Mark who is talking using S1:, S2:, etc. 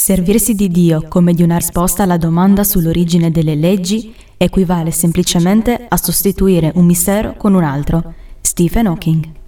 S1: Servirsi di Dio come di una risposta alla domanda sull'origine delle leggi equivale semplicemente a sostituire un mistero con un altro. Stephen Hawking.